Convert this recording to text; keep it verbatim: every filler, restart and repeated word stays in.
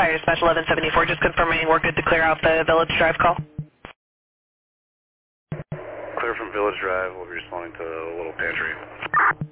Fire Dispatch eleven seventy-four, just confirming we're good to clear out the Village Drive call. Clear from Village Drive, we'll be responding to Little Pantry.